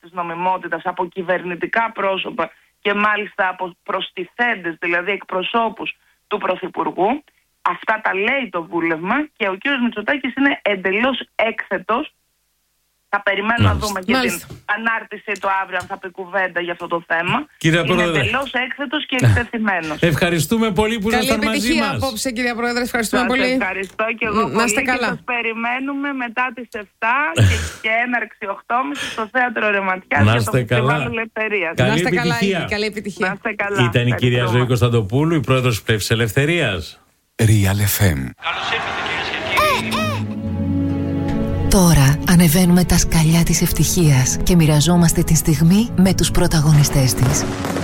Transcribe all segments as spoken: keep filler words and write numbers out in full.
της νομιμότητας από κυβερνητικά πρόσωπα και μάλιστα από προστιθέντες, δηλαδή εκπροσώπους του Πρωθυπουργού. Αυτά τα λέει το βούλευμα και ο κύριος Μητσοτάκης είναι εντελώς έκθετος. Θα περιμένουμε να δούμε και Μάλιστα. την ανάρτηση του αύριο αν θα πει κουβέντα για αυτό το θέμα. Κύριε είναι εντελώς έκθετος και εκτεθειμένος. Ευχαριστούμε πολύ που ήσασταν μαζί μας. Καλή επιτυχία απόψε, κυρία Πρόεδρε. Ευχαριστούμε σας πολύ. Ευχαριστώ και εγώ να είστε πολύ. Καλά. Και σας περιμένουμε μετά τις επτά και, και έναρξη οκτώ και μισή στο θέατρο Ρεματιάς για το Φεστιβάλ Ελευθερίας. Καλή να είστε επιτυχία. Καλά, καλή επιτυχία. Να είστε καλά. Ήταν η κυρία Ζωή Κωνσταντοπούλου, η πρόεδρος της Πλεύσης Ελευθερίας. Real εφ εμ. Καλώς ήρθατε κυρίες και κύριοι. Τώρα ανεβαίνουμε τα σκαλιά της ευτυχίας και μοιραζόμαστε τη στιγμή με τους πρωταγωνιστές της.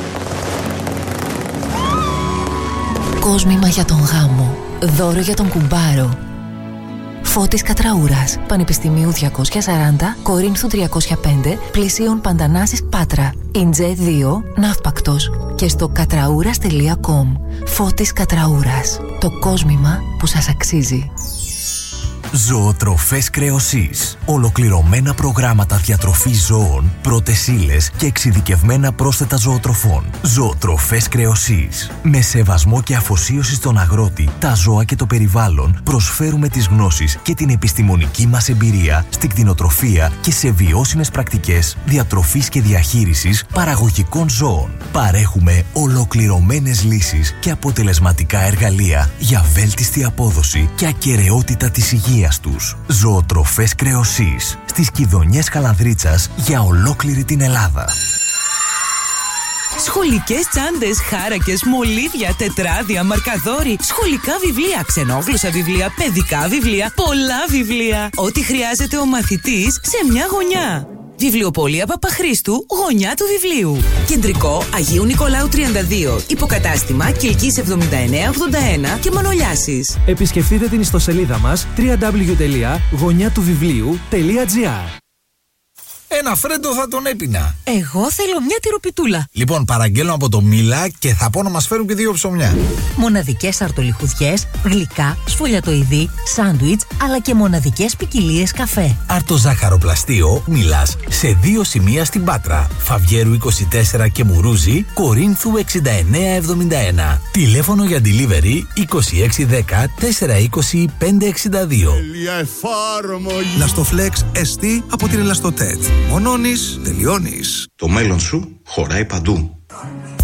Κόσμημα για τον γάμο, δώρο για τον κουμπάρο. Φώτης Κατραούρας, Πανεπιστημίου διακόσια σαράντα, Κορίνθου τριακόσια πέντε, Πλησίων Παντανάσης Πάτρα, Ιντζέ δύο, Ναύπακτος και στο κατραούρας τελεία κομ. Φώτης Κατραούρας, το κόσμημα που σας αξίζει. Ζωοτροφές Κρεοσής. Ολοκληρωμένα προγράμματα διατροφής ζώων, πρώτες ύλες και εξειδικευμένα πρόσθετα ζωοτροφών. Ζωοτροφές Κρεοσής. Με σεβασμό και αφοσίωση στον αγρότη, τα ζώα και το περιβάλλον, προσφέρουμε τις γνώσεις και την επιστημονική μας εμπειρία στην κτηνοτροφία και σε βιώσιμες πρακτικές διατροφής και διαχείρισης παραγωγικών ζώων. Παρέχουμε ολοκληρωμένες λύσεις και αποτελεσματικά εργαλεία για βέλτιστη απόδοση και ακεραιότητα της υγείας τους. Ζωοτροφές Κρεοσής στις Κιδωνιές Καλανδρίτσας για ολόκληρη την Ελλάδα. Σχολικές τσάντες, χάρακες, μολύβια, τετράδια, μαρκαδόροι, σχολικά βιβλία, ξενόγλωσσα βιβλία, παιδικά βιβλία, πολλά βιβλία. Ό,τι χρειάζεται ο μαθητής σε μια γωνιά. Βιβλιοπωλεία Παπαχρήστου, γωνιά του βιβλίου. Κεντρικό Αγίου Νικολάου τριάντα δύο. Υποκατάστημα Κιλκής εβδομήντα εννέα ογδόντα ένα και Μανολιάσης. Επισκεφτείτε την ιστοσελίδα μας double-u double-u double-u τελεία γωνιά του βιβλίου τελεία τζι άρ. Ένα φρέντο θα τον έπινα. Εγώ θέλω μια τυροπιτούλα. Λοιπόν, παραγγέλνω από το Μίλα και θα πω να μας φέρουν και δύο ψωμιά. Μοναδικές αρτολιχουδιές, γλυκά, σφολιατοειδή, σάντουιτς, αλλά και μοναδικές ποικιλίες καφέ. Αρτοζάχαροπλαστείο Μίλας σε δύο σημεία στην Πάτρα. Φαβιέρου είκοσι τέσσερα και Μουρούζη, Κορίνθου εξήντα εννέα εβδομήντα ένα. Τηλέφωνο για delivery είκοσι έξι δέκα τετρακόσια είκοσι πεντακόσια εξήντα δύο. Λαστοφλέξ ες τι από την Ελαστοτέτ. Μονώνεις, τελειώνεις. Το μέλλον σου χωράει παντού.